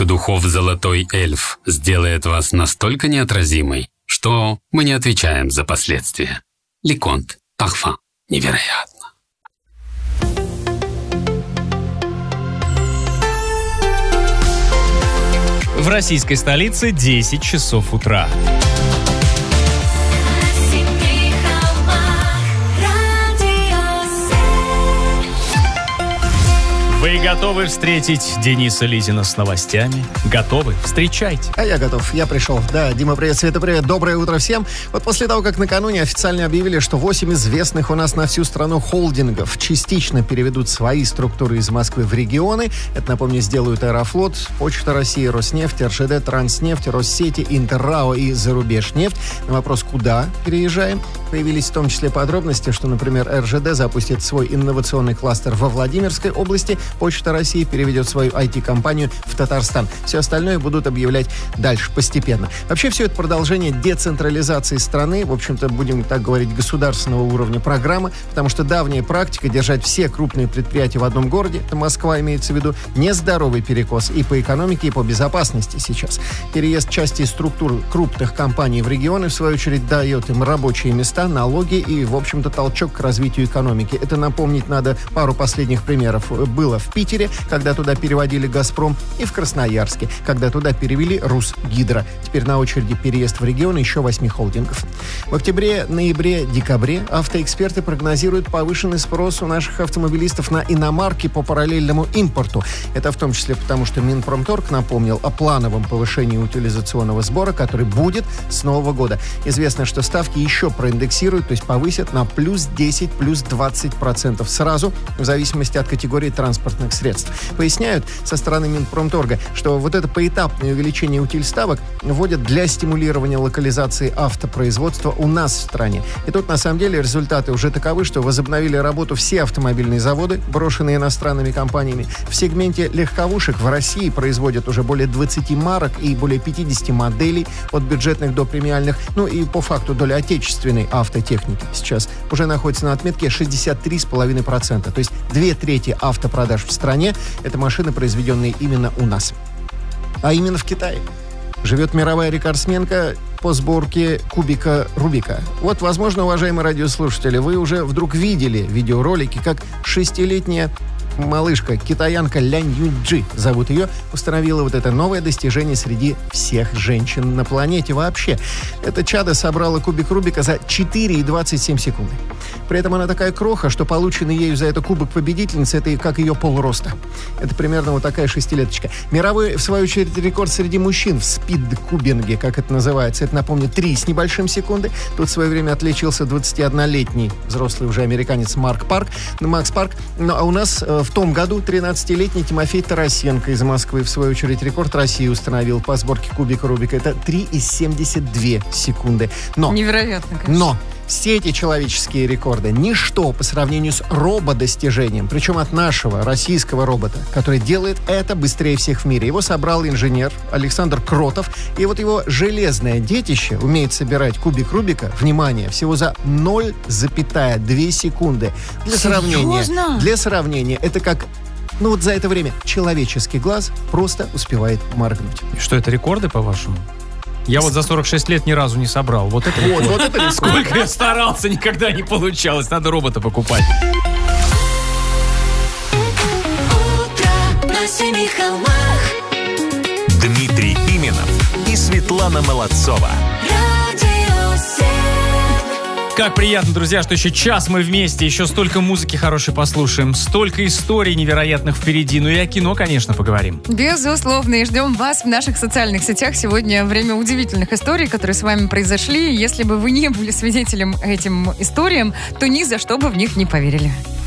Несколько духов «Золотой эльф» сделает вас настолько неотразимой, что мы не отвечаем за последствия. Леконт Парфум. Невероятно. В российской столице 10 часов утра. Вы готовы встретить Дениса Лизина с новостями? Готовы? Встречайте. А я готов. Я пришел. Да, Дима, привет, Света, привет. Доброе утро всем. Вот после того, как накануне официально объявили, что 8 известных у нас на всю страну холдингов частично переведут свои структуры из Москвы в регионы. Это, напомню, сделают Аэрофлот, Почта России, Роснефть, РЖД, Транснефть, Россети, Интеррао и Зарубежнефть. На вопрос, куда переезжаем, появились в том числе подробности, что, например, РЖД запустит свой инновационный кластер во Владимирской области, Почта России переведет свою IT-компанию в Татарстан. Все остальное будут объявлять дальше, постепенно. Вообще, все это продолжение децентрализации страны, в общем-то, будем так говорить, государственного уровня программы, потому что давняя практика держать все крупные предприятия в одном городе, это Москва имеется в виду, нездоровый перекос и по экономике, и по безопасности сейчас. Переезд части структур крупных компаний в регионы, в свою очередь, дает им рабочие места, налоги и, в общем-то, толчок к развитию экономики. Это напомнить надо пару последних примеров. Было в Питере, когда туда переводили «Газпром», и в Красноярске, когда туда перевели «Русгидро». Теперь на очереди переезд в регионы еще 8 холдингов. В октябре, ноябре, декабре автоэксперты прогнозируют повышенный спрос у наших автомобилистов на иномарки по параллельному импорту. Это в том числе потому, что Минпромторг напомнил о плановом повышении утилизационного сбора, который будет с нового года. Известно, что ставки еще проиндексируют, то есть повысят на плюс 10, плюс 20% сразу, в зависимости от категории транспортных средств. Поясняют со стороны Минпромторга, что вот это поэтапное увеличение утильставок вводят для стимулирования локализации автопроизводства у нас в стране. И тут, на самом деле, результаты уже таковы, что возобновили работу все автомобильные заводы, брошенные иностранными компаниями. В сегменте легковушек в России производят уже более 20 марок и более 50 моделей, от бюджетных до премиальных. Ну и по факту доля отечественной автотехники сейчас уже находится на отметке 63,5%. То есть 2/3 автопродаж в стране — это машины, произведенные именно у нас. А именно в Китае живет мировая рекордсменка по сборке кубика Рубика. Вот, возможно, уважаемые радиослушатели, вы уже вдруг видели видеоролики, как 6-летняя малышка, китаянка Лянь Юньджи, зовут ее, установила вот это новое достижение среди всех женщин на планете вообще. Это чадо собрало кубик Рубика за 4,27 секунды. При этом она такая кроха, что полученный ею за это кубок победительницы — это как ее полроста. Это примерно вот такая 6-леточка. Мировой, в свою очередь, рекорд среди мужчин в спид-кубинге, как это называется. Это, напомню, 3 с небольшим секунды. Тут в свое время отличился 21-летний взрослый уже американец Макс Парк. Ну, а у нас в том году 13-летний Тимофей Тарасенко из Москвы, в свою очередь, рекорд России установил по сборке кубика Рубика. Это 3,72 секунды. Но, невероятно, конечно. Но все эти человеческие рекорды — ничто по сравнению с рободостижением, причем от нашего российского робота, который делает это быстрее всех в мире. Его собрал инженер Александр Кротов, и вот его железное детище умеет собирать кубик Рубика, внимание, всего за 0,2 секунды. Для сравнения, это как... Ну вот за это время человеческий глаз просто успевает моргнуть. И что, это рекорды, по-вашему? Я вот за 46 лет ни разу не собрал. Вот это сколько я старался, никогда не получалось. Надо робота покупать. Утро на семи холмах. Дмитрий Пименов и Светлана Молодцова. Как приятно, друзья, что еще час мы вместе, еще столько музыки хорошей послушаем, столько историй невероятных впереди. Ну и о кино, конечно, поговорим. Безусловно, и ждем вас в наших социальных сетях. Сегодня время удивительных историй, которые с вами произошли. Если бы вы не были свидетелем этим историям, то ни за что бы в них не поверили.